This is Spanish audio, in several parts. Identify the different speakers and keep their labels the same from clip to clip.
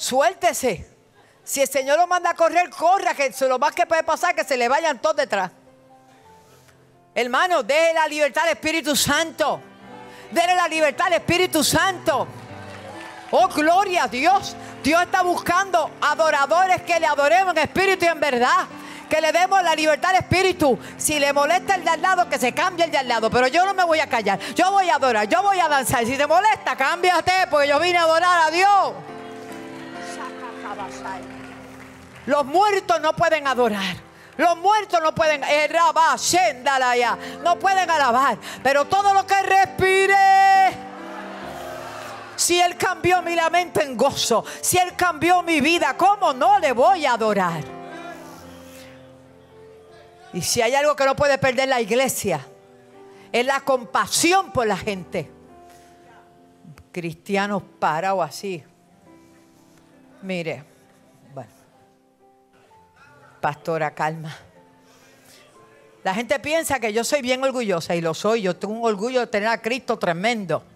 Speaker 1: Suéltese. Si el Señor lo manda a correr, corra, que lo más que puede pasar es que se le vayan todos detrás. Hermano, deje la libertad al Espíritu Santo. Dele la libertad al Espíritu Santo. Oh, gloria a Dios. Dios está buscando adoradores que le adoremos en espíritu y en verdad. Que le demos la libertad al Espíritu. Si le molesta el de al lado, que se cambie el de al lado. Pero yo no me voy a callar. Yo voy a adorar, yo voy a danzar. Si te molesta, cámbiate, porque yo vine a adorar a Dios. Los muertos no pueden adorar. Los muertos no pueden, no pueden alabar. Pero todo lo que respire. Si Él cambió mi lamento en gozo, si Él cambió mi vida, ¿cómo no le voy a adorar? Y si hay algo que no puede perder la iglesia, es la compasión por la gente. Cristianos parados así. Mire, bueno, pastora, calma. La gente piensa que yo soy bien orgullosa y lo soy. Yo tengo un orgullo de tener a Cristo tremendo.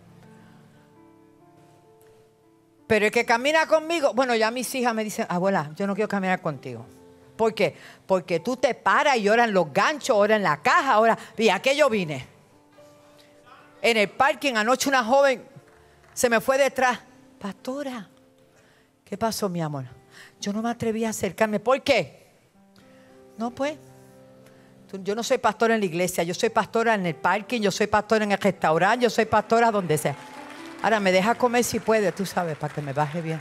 Speaker 1: Pero el que camina conmigo, bueno, ya mis hijas me dicen, abuela, yo no quiero caminar contigo. ¿Por qué? Porque tú te paras y oran los ganchos, oran la caja, oran. ¿Y a qué yo vine? En el parking anoche una joven se me fue detrás. Pastora, ¿qué pasó, mi amor? Yo no me atreví a acercarme. ¿Por qué? No, pues. Yo no soy pastora en la iglesia, yo soy pastora en el parking, yo soy pastora en el restaurante, yo soy pastora donde sea. Ahora me deja comer si puede, tú sabes, para que me baje bien.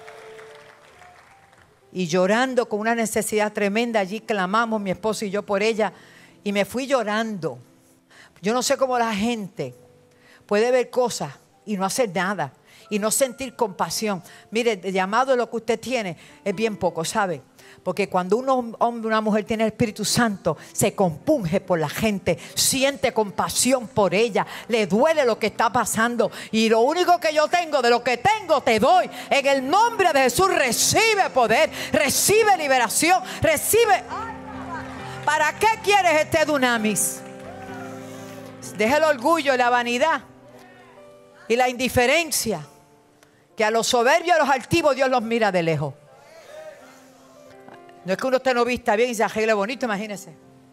Speaker 1: Y llorando con una necesidad tremenda, allí clamamos mi esposo y yo por ella. Y me fui llorando. Yo no sé cómo la gente puede ver cosas y no hacer nada. Y no sentir compasión. Mire, el llamado de lo que usted tiene es bien poco, ¿sabe? Porque cuando un hombre o una mujer tiene el Espíritu Santo, se compunge por la gente, siente compasión por ella, le duele lo que está pasando. Y lo único que yo tengo, de lo que tengo, te doy. En el nombre de Jesús, recibe poder, recibe liberación, recibe. ¿Para qué quieres este dunamis? Deja el orgullo y la vanidad y la indiferencia, que a los soberbios y a los altivos Dios los mira de lejos. No es que uno esté no vista bien y se arregle bonito, imagínese.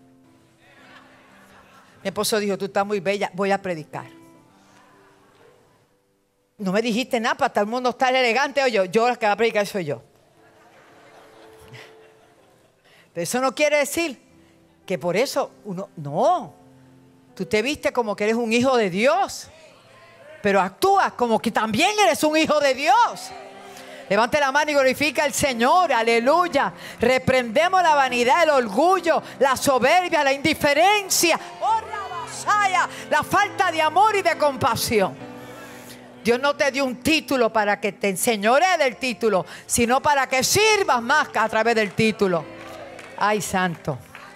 Speaker 1: Mi esposo dijo, tú estás muy bella, voy a predicar. No me dijiste nada para todo el mundo estar elegante. Oye, yo la que va a predicar soy yo. Pero eso no quiere decir que por eso uno, no. Tú te viste como que eres un hijo de Dios, pero actúas como que también eres un hijo de Dios. Levante la mano y glorifica al Señor, aleluya. Reprendemos la vanidad, el orgullo, la soberbia, la indiferencia, la falta de amor y de compasión. Dios no te dio un título para que te enseñorees del título, sino para que sirvas más a través del título. Ay, santo.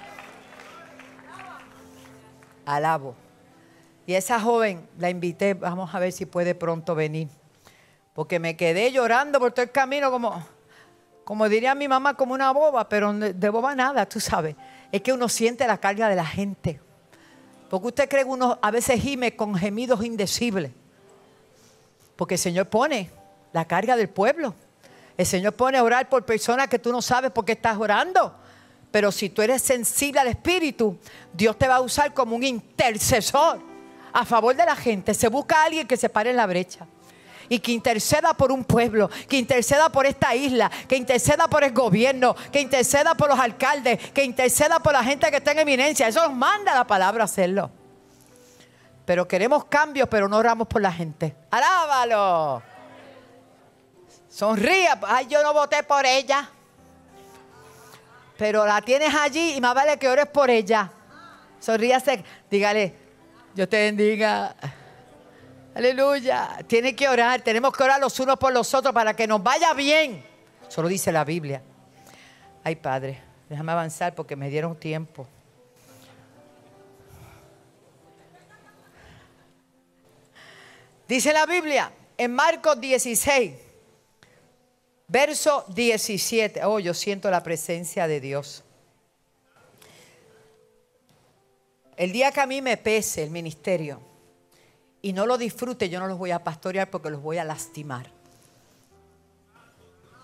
Speaker 1: Alabo. Y esa joven la invité, vamos a ver si puede pronto venir. Porque me quedé llorando por todo el camino como diría mi mamá, como una boba, pero de boba nada, tú sabes. Es que uno siente la carga de la gente. Porque usted cree que uno a veces gime con gemidos indecibles. Porque el Señor pone la carga del pueblo. El Señor pone a orar por personas que tú no sabes por qué estás orando. Pero si tú eres sensible al Espíritu, Dios te va a usar como un intercesor a favor de la gente. Se busca a alguien que se pare en la brecha y que interceda por un pueblo, que interceda por esta isla, que interceda por el gobierno, que interceda por los alcaldes, que interceda por la gente que está en eminencia. Eso nos manda la palabra a hacerlo. Pero queremos cambios, pero no oramos por la gente. ¡Alábalo! Sonríe. Ay, yo no voté por ella. Pero la tienes allí y más vale que ores por ella. Sonríase. Dígale, Dios te bendiga. Aleluya. Tiene que orar. Tenemos que orar los unos por los otros para que nos vaya bien. Eso lo dice la Biblia. Ay, Padre, déjame avanzar porque me dieron tiempo. Dice la Biblia en Marcos 16, verso 17. Oh, yo siento la presencia de Dios. El día que a mí me pese el ministerio y no lo disfrute, yo no los voy a pastorear porque los voy a lastimar.